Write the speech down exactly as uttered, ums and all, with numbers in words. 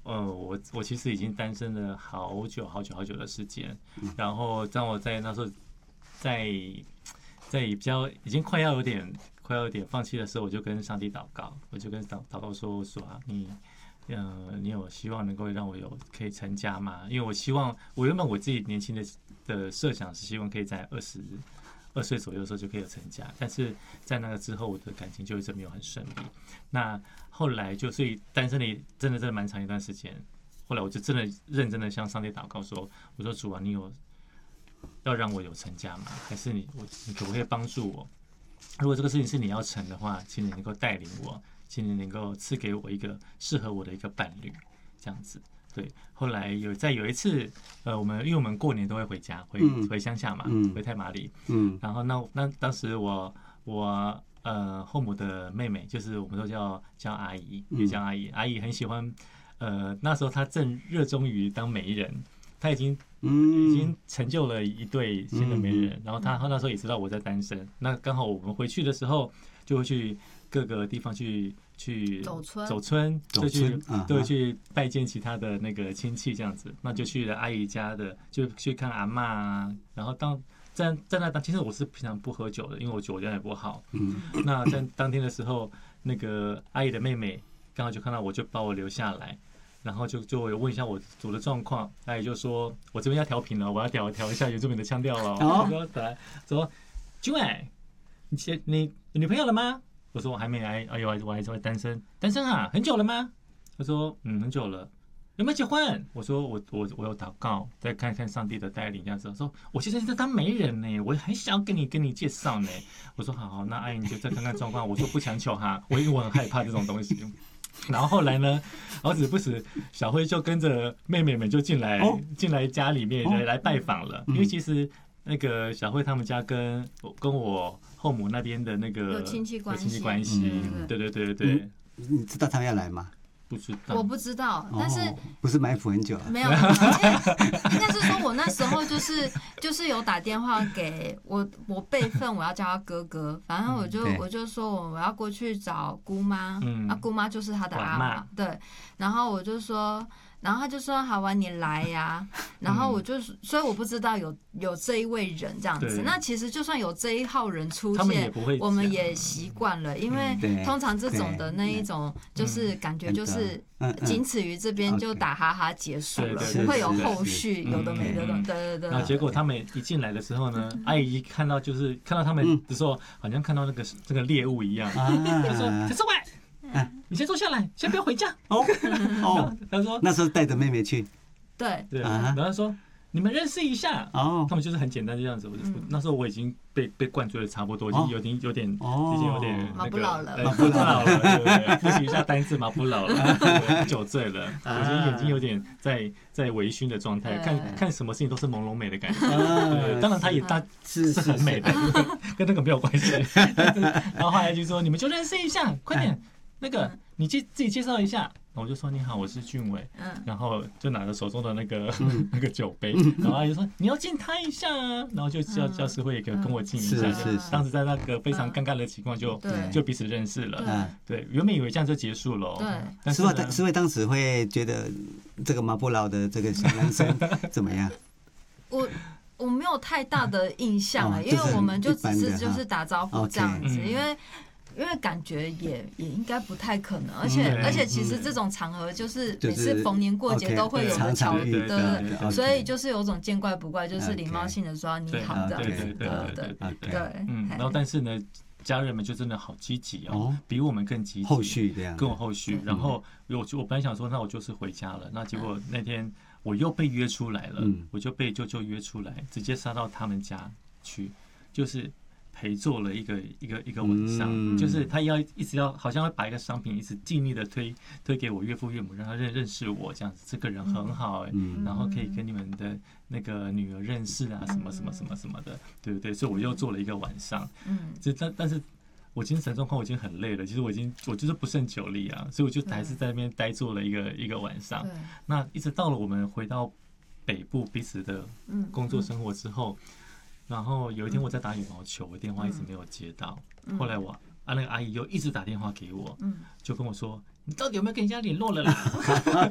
呃，我我其实已经单身了好久好久好久的时间，然后当我在那时候在在比较已经快要有点快要有点放弃的时候，我就跟上帝祷告，我就跟祷祷告说说啊，你呃你有希望能够让我有可以成家吗？因为我希望我原本我自己年轻的的设想是希望可以在二十二岁左右的时候就可以有成家，但是在那个之后，我的感情就一直没有很顺利。那后来就所以单身了真的真的蛮长一段时间。后来我就真的认真的向上帝祷告说：“我说主啊，你有要让我有成家吗？还是你我你可不可以帮助我？如果这个事情是你要成的话，请你能够带领我，请你能够赐给我一个适合我的一个伴侣，这样子。”对，后来有在有一次，呃，我们因为我们过年都会回家，回回乡下嘛，嗯、回太麻里，嗯，然后那那当时我我呃后母的妹妹，就是我们都叫叫阿姨，也叫阿姨，阿姨很喜欢，呃，那时候她正热衷于当媒人，她已经已经成就了一对新的媒人，然后她她那时候也知道我在单身，那刚好我们回去的时候就会去各个地方去。去走村， 走村就去都会去拜见其他的那个亲戚，这样子，那就去了阿姨家的，就去看阿嬷啊。然后当在在那当，其实我是平常不喝酒的，因为我酒量也不好。嗯，那在当天的时候，那个阿姨的妹妹刚好就看到我，就把我留下来，然后就就问一下我我的状况，阿姨就说我这边要调频了，我要调调一下原住民的腔调了。然后来说，君伟，你你你女朋友了吗？我说我还没来，哎呦，我还是单身，单身啊，很久了吗？他说嗯，很久了。有没有结婚？我说我我我有祷告，再看看上帝的带领，这样子。说我现在在当媒人呢，我还想要跟你跟你介绍呢。我说好好，那阿姨你就再看看状况。我说不强求哈，我因为我很害怕这种东西。然后后来呢，好死不死，小辉就跟着妹妹们就进来进来家里面来来拜访了，因为其实。那个小慧他们家跟跟我后母那边的那个有亲戚关系， 有亲戚关系，对对对对对。 你知道他们要来吗？ 不知道， 我不知道，但是、 哦、不是埋伏很久啊？ 没有，应该是说我那时候就是就是有打电话给我，我备份我要叫他哥哥，反正我就、嗯、我就说我我要过去找姑妈，嗯，啊姑妈就是他的阿嬷，对，然后我就说。然后他就说：“好啊，你来呀、啊。”然后我就，所以我不知道有有这一位人这样子。那其实就算有这一号人出现，我们也习惯了，因为通常这种的那一种，就是感觉就是仅此于这边就打哈哈结束了，不会有后续，有的没的。对对对。 然后结果他们一进来的时候呢，阿姨看到就是看到他们的时候，好像看到那个这个猎物一样，就说：“陈世伟。”你先坐下来，先不要回家。哦哦，他说那时候带着妹妹去， 对对，然后说你们认识一下。哦，他们就是很简单这样子。我那时候我已经被被灌醉的差不多，已经有点有点，已经有点马不老了， 马不老了，对不对？复习一下单字，马不老了，酒醉了，我已经眼睛有点在在微醺的状态，看看什么事情都是朦胧美的感觉。对，当然他也大是是很美的，跟那个没有关系。然后后来就说你们就认识一下，快点。那个，你介自己介绍一下，我就说你好，我是俊伟，嗯，然后就拿着手中的那个、嗯、那个酒杯，然后他就说你要敬他一下啊，然后就叫教师会也跟我敬一下， 是是， 当时在那个非常尴尬的情况就、嗯、就彼此认识了，嗯，对，原本以为这样就结束了， 对， 但是呢，师慧当时会觉得这个马不老的这个小男生怎么样？ 我。我没有太大的印象啊、哦，因为我们就只是就是打招呼这样子，因为。因为感觉也也应该不太可能，而且、嗯、而且其实这种场合就是每次逢年过节都会有的巧遇，对对，所以就是有种见怪不怪，就是礼貌性的说你好这样子，对对对对对， 嗯，然后但是呢，家人们就真的好积极哦，比我们更积极， 后续这样， 跟我后续，然后我就我本来想说，那我就是回家了，那结果那天我又被约出来了，我就被舅舅约出来，直接杀到他们家去，就是。陪做了一个一个一个晚上，嗯、就是他要一直要，好像会把一个商品一直尽力的推推给我岳父岳母，让他认认识我这样子，这个人很好哎、欸嗯，然后可以跟你们的那个女儿认识啊，什么什么什么什么的，对不对？所以我又做了一个晚上，嗯，就但但是我精神状况我已经很累了，其实我已经我就是不胜酒力啊，所以我就还是在那边呆坐了一个一个晚上。那一直到了我们回到北部彼此的工作生活之后。然后有一天我在打羽毛球，我电话一直没有接到。后来我啊那个阿姨又一直打电话给我，就跟我说：“你到底有没有跟人家联络了啦？”